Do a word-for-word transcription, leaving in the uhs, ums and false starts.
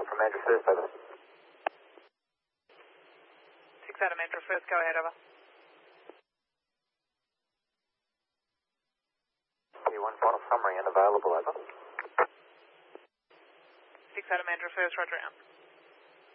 out from Andrew First, over. six Adam Andrew First, go ahead, over. One final summary and available, over. six Adam Andrew First, roger out.